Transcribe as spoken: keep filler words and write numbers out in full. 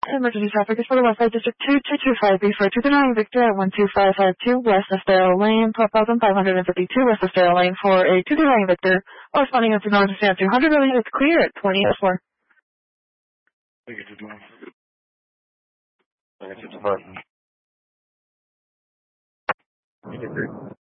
Emergency traffic is for the Westside District two two two five B for two two nine Victor at one two five five two West Estero Lane, twelve thousand five hundred fifty-two West Estero Lane for a two two nine Victor. All responding to emergency at two hundred really is clear at twenty oh four. Thank you, two two nine. Thank you, two two five.